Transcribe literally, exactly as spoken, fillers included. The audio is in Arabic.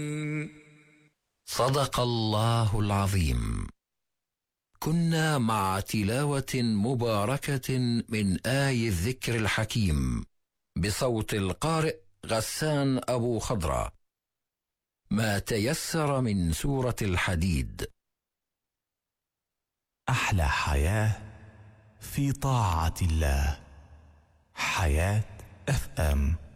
صدق الله العظيم. كنا مع تلاوة مباركة من آي الذكر الحكيم بصوت القارئ غسان أبو خضرة، ما تيسر من سورة الحديد. أحلى حياة في طاعة الله. حياة اف ام.